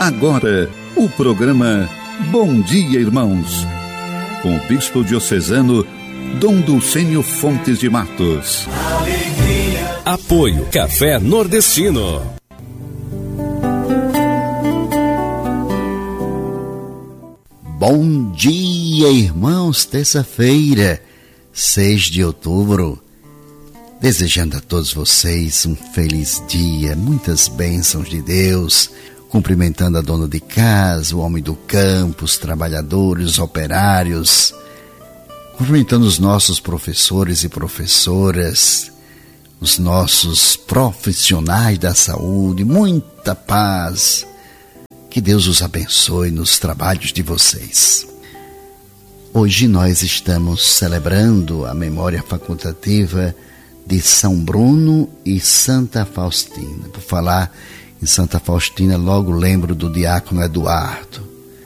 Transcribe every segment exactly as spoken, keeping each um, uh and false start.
Agora, o programa Bom Dia, Irmãos, com o bispo diocesano Dom Dulcênio Fontes de Matos. Alegria. Apoio Café Nordestino. Bom dia, irmãos, terça-feira, seis de outubro. Desejando a todos vocês um feliz dia, muitas bênçãos de Deus, cumprimentando a dona de casa, o homem do campo, os trabalhadores, os operários, cumprimentando os nossos professores e professoras, os nossos profissionais da saúde, muita paz. Que Deus os abençoe nos trabalhos de vocês. Hoje nós estamos celebrando a memória facultativa de São Bruno e Santa Faustina. Por falar em Santa Faustina, logo lembro do diácono Eduardo.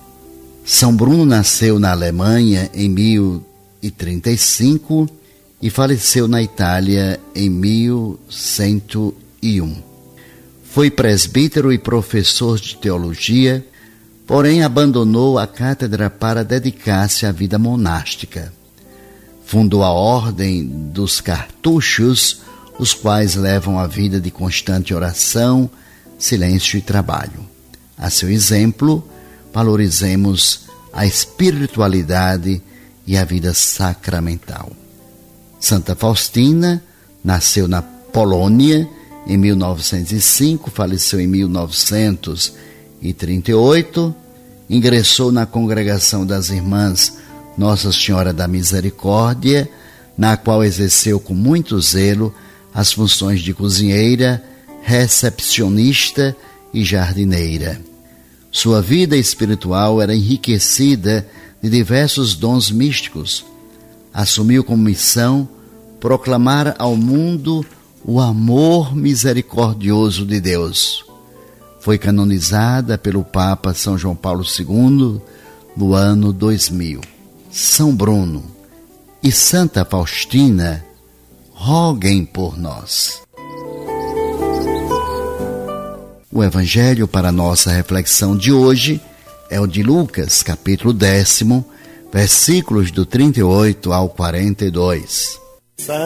São Bruno nasceu na Alemanha em mil e trinta e cinco e faleceu na Itália em mil cento e um. Foi presbítero e professor de teologia, porém abandonou a cátedra para dedicar-se à vida monástica. Fundou a Ordem dos Cartuchos, os quais levam a vida de constante oração, silêncio e trabalho. A seu exemplo, valorizemos a espiritualidade e a vida sacramental. Santa Faustina nasceu na Polônia em mil novecentos e cinco, faleceu em mil novecentos e trinta e oito, ingressou na Congregação das Irmãs Nossa Senhora da Misericórdia, na qual exerceu com muito zelo as funções de cozinheira, recepcionista e jardineira. Sua vida espiritual era enriquecida de diversos dons místicos. Assumiu como missão proclamar ao mundo o amor misericordioso de Deus. Foi canonizada pelo Papa São João Paulo segundo no ano dois mil. São Bruno e Santa Faustina, roguem por nós. O Evangelho para nossa reflexão de hoje é o de Lucas, capítulo décimo, versículos do trinta e oito ao quarenta e dois.